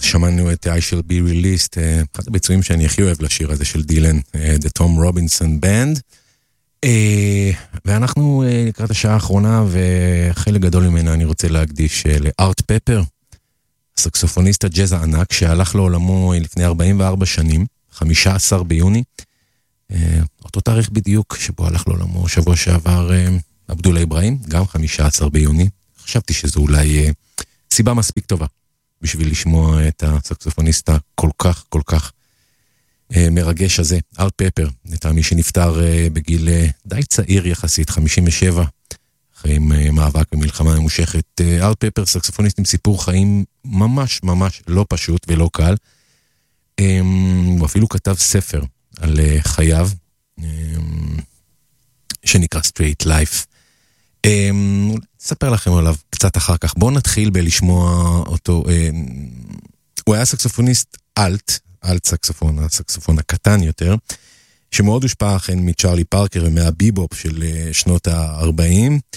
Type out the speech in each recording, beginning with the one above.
שמענו את I Shall Be Released, אחד הביצועים שאני הכי אוהב לשיר הזה של דילן, The Tom Robinson Band, ואנחנו לקראת השעה האחרונה, וחלק גדול ממנה אני רוצה להקדיש לארט פפר, סקסופוניסט הג'אז הענק, שהלך לעולמו לפני 44 שנים, 15 ביוני, אותו תאריך בדיוק שבו הלך לעולמו שבוע שעבר עבדולה אברהים, גם 15 ביוני, חשבתי שזו אולי סיבה מספיק טובה, בשביל לשמוע את הסקסופוניסט הכל כך מרגש הזה, ארט פפר, מי שנפטר בגיל די צעיר יחסית, 57, אחרי מאבק במלחמה ממושכת. ארט פפר, סקסופוניסט עם סיפור חיים ממש לא פשוט ולא קל, הוא אפילו כתב ספר על חייו, שנקרא Straight Life. אספר לכם עליו קצת אחר כך. בואו נתחיל בלשמוע אותו. הוא היה סקסופוניסט אלט סקסופון, הסקסופון הקטן יותר, שמאוד הושפע אכן מצ'רלי פארקר ומהביבופ של שנות ה-40,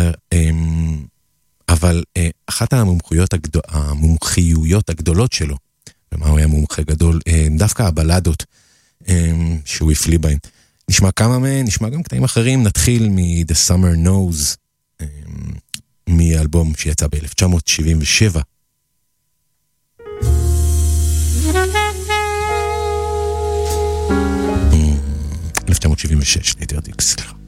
אבל אחת המומחיויות הגדולות שלו, ומה הוא היה מומחה גדול, דווקא הבלדות שהוא הפליא בהן. נשמע כמה מהן, נשמע גם קטעים אחרים. נתחיל מ-The Summer Knows, מאלבום שיצא ב-1977. 1976, ליתר דיוק, סליחה.